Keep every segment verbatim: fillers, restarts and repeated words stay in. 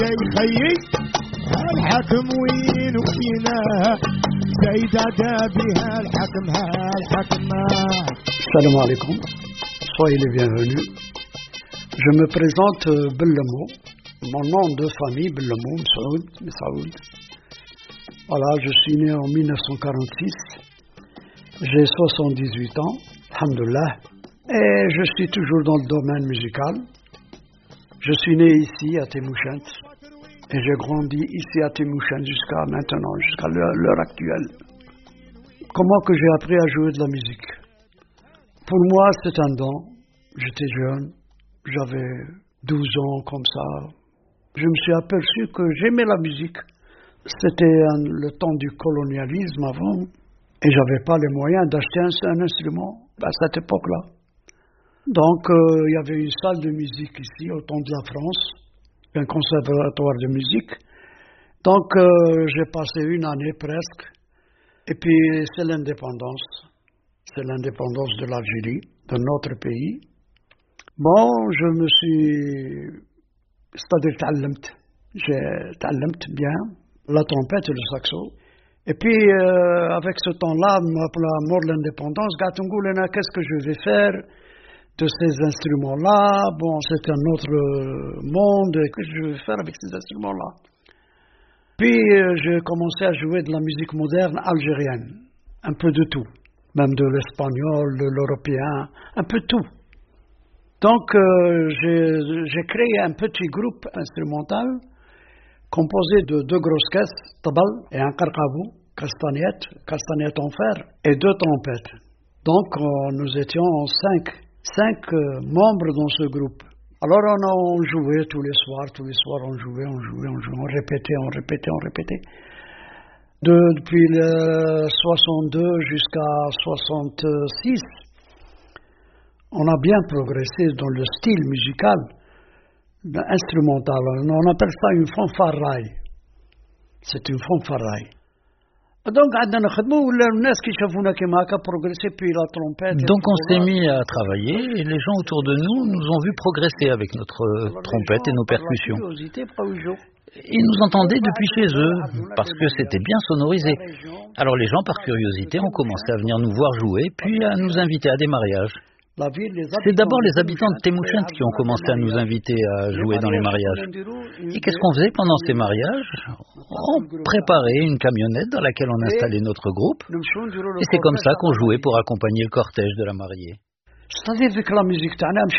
خيي الحكم وين وفينا زايد بها الحكم الحكم. Salam alaikum, soyez les bienvenus. Je me présente Bellamo, mon nom de famille Bellamo, Msaoud, Msaoud. Voilà, je suis né en mille neuf cent quarante-six, j'ai soixante-dix-huit ans, alhamdoulilah, et je suis toujours dans le domaine musical. Je suis né ici à Témouchent et j'ai grandi ici à Témouchent jusqu'à maintenant, jusqu'à l'heure actuelle. Comment que j'ai appris à jouer de la musique? Pour moi, c'est un don. J'étais jeune, j'avais douze ans comme ça. Je me suis aperçu que j'aimais la musique. C'était un, le temps du colonialisme avant et j'avais pas les moyens d'acheter un, un instrument à cette époque-là. Donc, euh, il y avait une salle de musique ici, au temps de la France, un conservatoire de musique. Donc, euh, j'ai passé une année presque. Et puis, c'est l'indépendance. C'est l'indépendance de l'Algérie, de notre pays. Bon, je me suis... C'est-à-dire, ta'allamt. J'ai ta'allamt bien la trompette et le saxo. Et puis, euh, avec ce temps-là, la mort de l'indépendance, qu'est-ce que je vais faire de ces instruments-là? Bon, c'est un autre monde. Qu'est-ce que je vais faire avec ces instruments-là? Puis, euh, j'ai commencé à jouer de la musique moderne algérienne. Un peu de tout. Même de l'espagnol, de l'européen, un peu tout. Donc, euh, j'ai, j'ai créé un petit groupe instrumental composé de deux grosses caisses, tabal et un karkabou, castagnette, castagnette en fer, et deux trompettes. Donc, euh, nous étions cinq, cinq euh, membres dans ce groupe. Alors, on a on jouait tous les soirs, tous les soirs, on jouait, on jouait, on jouait, on répétait, on répétait, on répétait. De, depuis le soixante-deux jusqu'à soixante-six, on a bien progressé dans le style musical, instrumental. On appelle ça une fanfaraille. C'est une fanfaraille. Donc, Donc on s'est mis à travailler et les gens autour de nous nous ont vu progresser avec notre trompette et nos percussions. Ils nous entendaient depuis chez eux, parce que c'était bien sonorisé. Alors les gens, par curiosité, ont commencé à venir nous voir jouer, puis à nous inviter à des mariages. C'est d'abord les habitants de Témouchent qui ont commencé à nous inviter à jouer dans les mariages. Et qu'est-ce qu'on faisait pendant ces mariages? On préparait une camionnette dans laquelle on installait notre groupe, et c'est comme ça qu'on jouait pour accompagner le cortège de la mariée. C'est-à-dire que la musique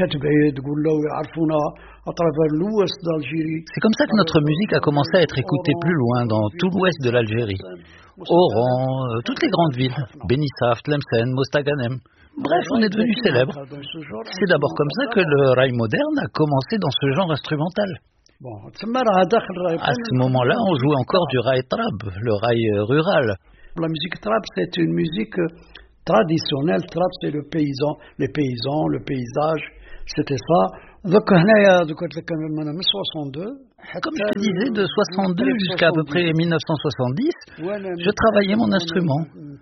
C'est comme ça que notre musique a commencé à être écoutée plus loin, dans tout l'ouest de l'Algérie. Oran, euh, toutes les grandes villes, Benissaf, Tlemcen, Mostaganem. Bref, on est devenu célèbre. C'est d'abord comme ça que le rail moderne a commencé dans ce genre instrumental. À ce moment-là, on jouait encore du rail trab, le rail rural. La musique trab, c'est une musique traditionnelle. Trab, c'est le paysan, les paysans, le paysage, c'était ça. soixante-deux. Comme je te disais, de soixante-deux jusqu'à à peu près mille neuf cent soixante-dix, je travaillais mon instrument.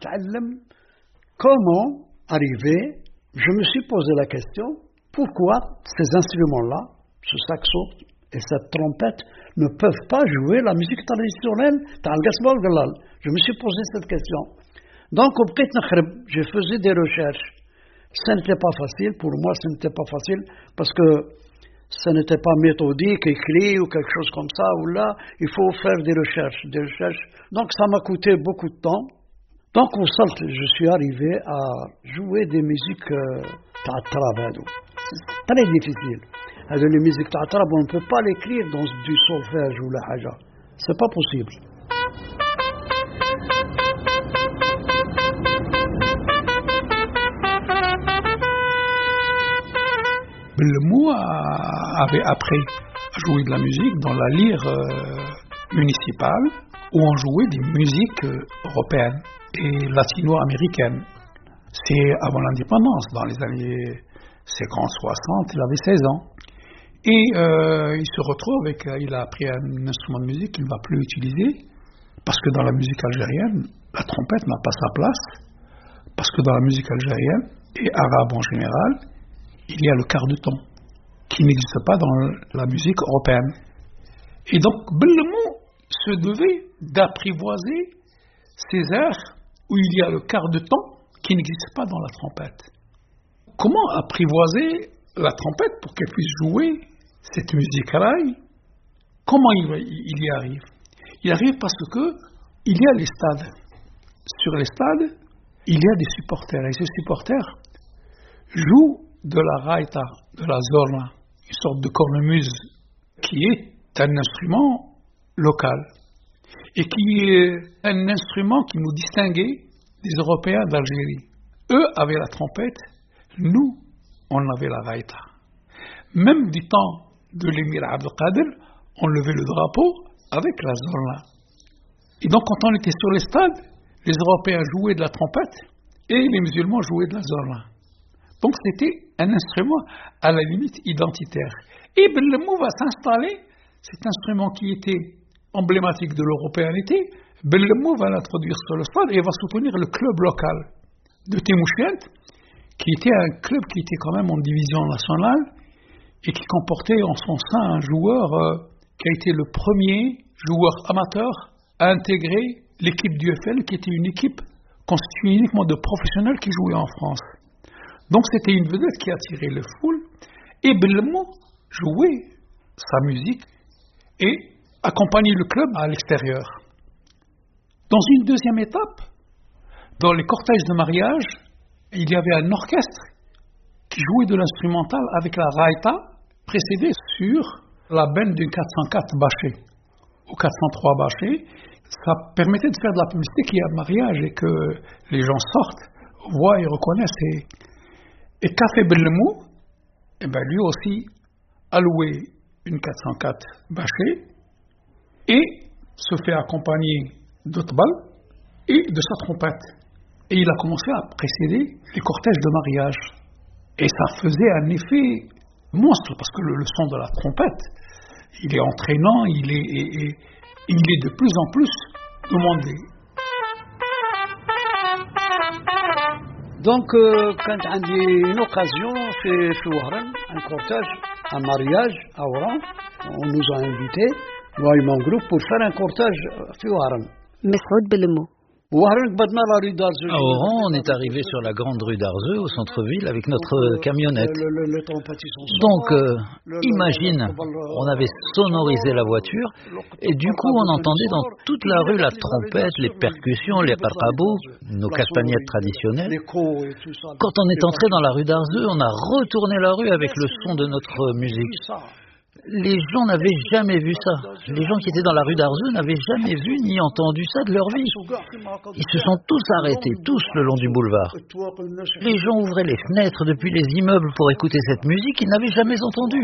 Comment arriver? Je me suis posé la question, pourquoi ces instruments-là, ce saxo et cette trompette, ne peuvent pas jouer la musique traditionnelle? Je me suis posé cette question. Donc, je faisais des recherches. Ce n'était pas facile, pour moi, ce n'était pas facile, parce que ce n'était pas méthodique, écrit ou quelque chose comme ça, ou là, il faut faire des recherches, des recherches. Donc, ça m'a coûté beaucoup de temps. Donc, au salt, je suis arrivé à jouer des musiques ta'atrab. C'est très difficile. Les musiques ta'atrab, on ne peut pas l'écrire dans du solfège ou la haja. C'est pas possible. Bellamo avait appris à jouer de la musique dans la lyre euh, municipale où on jouait des musiques euh, européennes et latino-américaines. C'est avant l'indépendance, dans les années cinquante soixante, il avait seize ans. Et euh, il se retrouve avec, il a appris un instrument de musique qu'il ne va plus utiliser parce que dans la musique algérienne, la trompette n'a pas sa place, parce que dans la musique algérienne et arabe en général, il y a le quart de ton qui n'existe pas dans la musique européenne. Et donc, Bellemou se devait d'apprivoiser ces airs où il y a le quart de temps qui n'existe pas dans la trompette. Comment apprivoiser la trompette pour qu'elle puisse jouer cette musique rail? Comment il, il y arrive? Il arrive parce que il y a les stades. Sur les stades, il y a des supporters. Et ces supporters jouent de la raïta, de la zorna, une sorte de cornemuse qui est un instrument local et qui est un instrument qui nous distinguait des Européens d'Algérie. Eux avaient la trompette, nous, on avait la raïta. Même du temps de l'émir Abdelkader, on levait le drapeau avec la zorna. Et donc, quand on était sur les stades, les Européens jouaient de la trompette et les musulmans jouaient de la zorna. Donc, c'était un instrument à la limite identitaire. Et Bellemou va s'installer, cet instrument qui était emblématique de l'européanité, Bellemou va l'introduire sur le stade et va soutenir le club local de Témouchent, qui était un club qui était quand même en division nationale et qui comportait en son sein un joueur euh, qui a été le premier joueur amateur à intégrer l'équipe du F L, qui était une équipe constituée uniquement de professionnels qui jouaient en France. Donc c'était une vedette qui attirait les foules, et Bellemou jouait sa musique et accompagnait le club à l'extérieur. Dans une deuxième étape, dans les cortèges de mariage, il y avait un orchestre qui jouait de l'instrumental avec la raïta, précédée sur la benne du quatre cent quatre bâché, ou quatre cent trois bâché. Ça permettait de faire de la publicité qu'il y a un mariage et que les gens sortent, voient et reconnaissent. Et, et qu'a fait Bellemou? Eh bien, lui aussi a loué une quatre cent quatre bâché et se fait accompagner d'otbal et de sa trompette. Et il a commencé à précéder les cortèges de mariage. Et ça faisait un effet monstre, parce que le, le son de la trompette, il est entraînant, il est, et, et, il est de plus en plus demandé. Donc, euh, quand on a une occasion, chez Chouaran, un cortège, un mariage à Oran, on nous a invités, moi et mon groupe, pour faire un cortège à Chouaran. Mesroud Bellemou. À Oran, on est arrivé sur la grande rue d'Arzeux, au centre-ville, avec notre camionnette. Donc, euh, imagine, on avait sonorisé la voiture, et du coup, on entendait dans toute la rue la trompette, les percussions, les qarqabous, nos castagnettes traditionnelles. Quand on est entré dans la rue d'Arzeux, on a retourné la rue avec le son de notre musique. Les gens n'avaient jamais vu ça. Les gens qui étaient dans la rue d'Arzeux n'avaient jamais vu ni entendu ça de leur vie. Ils se sont tous arrêtés, tous le long du boulevard. Les gens ouvraient les fenêtres depuis les immeubles pour écouter cette musique qu'ils n'avaient jamais entendue.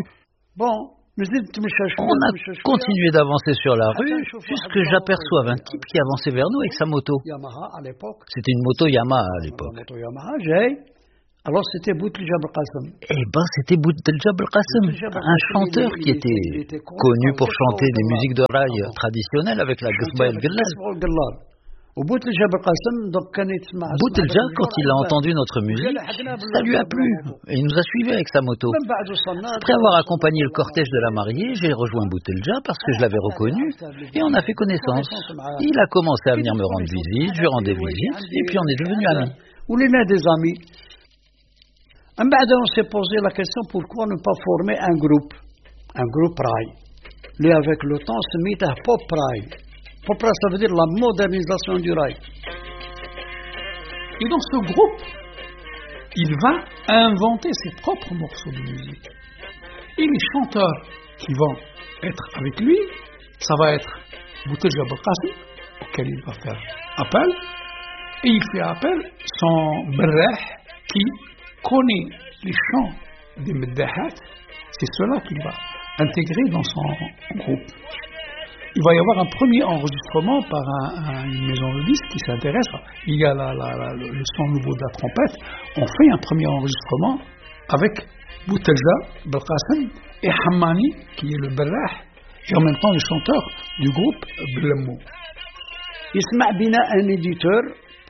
On a continué d'avancer sur la rue jusque j'aperçoive un type qui avançait vers nous avec sa moto. C'était une moto Yamaha à l'époque. Alors c'était Bouteljab al-Qassem. Eh ben c'était Bouteljab al-Qassem, un chanteur qui était connu pour chanter des musiques de rail traditionnelles avec la Ghasba el-Gallal. Bouteljab, quand il a entendu notre musique, ça lui a plu et il nous a suivis avec sa moto. Après avoir accompagné le cortège de la mariée, j'ai rejoint Bouteljab parce que je l'avais reconnu et on a fait connaissance. Il a commencé à venir me rendre visite, je lui rendais visite et puis on est devenus amis. Ou les des amis. On s'est posé la question pourquoi ne pas former un groupe, un groupe rail. Lui, avec le temps, se mit à pop rail. Pop rail, ça veut dire la modernisation du rail. Et dans ce groupe, il va inventer ses propres morceaux de musique. Et les chanteurs qui vont être avec lui, ça va être Bouteljab al-Qassem, auquel il va faire appel. Et il fait appel son berrah qui connaît les chants des Meddahat, c'est cela qu'il va intégrer dans son groupe. Il va y avoir un premier enregistrement par un, un, une maison de disques qui s'intéresse. Il y a la, la, la, le son nouveau de la trompette. On fait un premier enregistrement avec Bouteljab al-Qassem et Hammani, qui est le berrah, et en même temps le chanteur du groupe Bellemou. Il se met bien un éditeur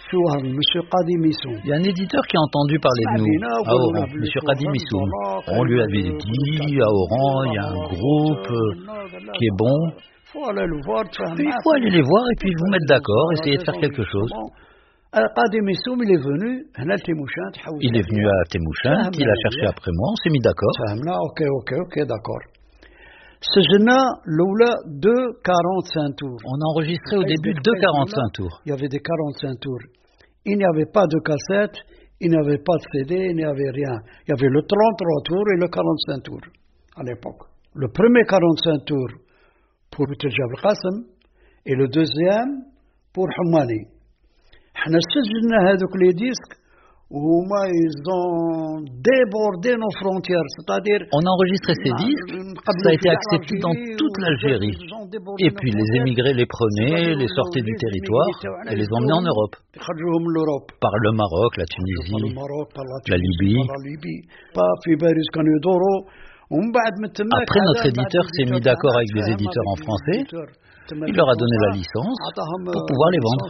Monsieur Qadi Missoum. Il y a un éditeur qui a entendu parler de nous, à Oran, Monsieur Qadi Missoum. On lui avait dit, à Oran, il y a un groupe qui est bon. Il faut aller les voir et puis vous mettre d'accord, essayer de faire quelque chose. Qadi Missoum, il est venu, il est venu à Temouchent, il a cherché après moi, on s'est mis d'accord. Ok, ok, ok, d'accord. Sejna l'oula deux quarante-cinq tours. On a enregistré au début deux quarante-cinq tours. Il y avait des quarante-cinq tours. Il n'y avait pas de cassette, il n'y avait pas de C D, il n'y avait rien. Il y avait le trente-trois tours et le quarante-cinq tours à l'époque. Le premier quarante-cinq tours pour Terjab al-Qasim et le deuxième pour Houmani. Nous سجلنا هذوك les disques وهما ils ont débordé nos frontières, c'est-à-dire on a enregistré ces disques, ça a été accepté dans toute l'Algérie. Et puis les émigrés les prenaient, les sortaient du territoire et les emmenaient en Europe. Par le Maroc, la Tunisie, la Libye. Après, notre éditeur s'est mis d'accord avec les éditeurs en français. Il leur a donné la licence pour pouvoir les vendre.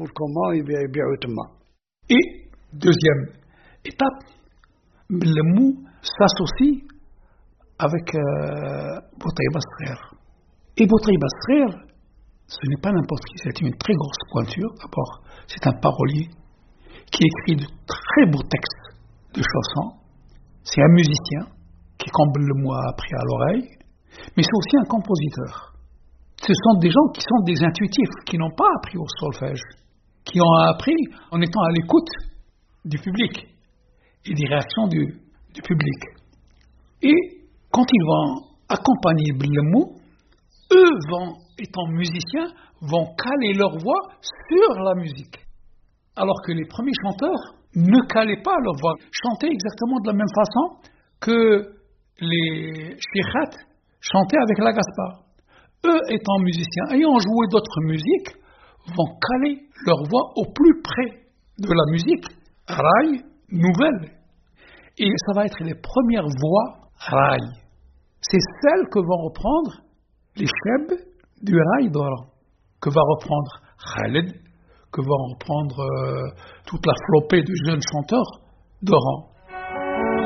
Et deuxième étape, Bellemou s'associe avec euh, Boutaïba Srer. Et Boutaïba Srer, ce n'est pas n'importe qui, c'est une très grosse pointure. D'abord, c'est un parolier qui écrit de très beaux textes de chansons. C'est un musicien qui, comme Bellemou a appris à l'oreille, mais c'est aussi un compositeur. Ce sont des gens qui sont des intuitifs, qui n'ont pas appris au solfège, qui ont appris en étant à l'écoute du public et des réactions du, du public. Et quand ils vont accompagner Bellemou, eux, vont, étant musiciens, vont caler leur voix sur la musique. Alors que les premiers chanteurs ne calaient pas leur voix, chantaient exactement de la même façon que les sheikhats chantaient avec la gaspa. Eux, étant musiciens, ayant joué d'autres musiques, vont caler leur voix au plus près de la musique raï nouvelle. Et ça va être les premières voix raï. C'est celles que vont reprendre les chebs du raï d'Oran, que va reprendre Khaled, que va reprendre euh, toute la flopée de jeunes chanteurs d'Oran.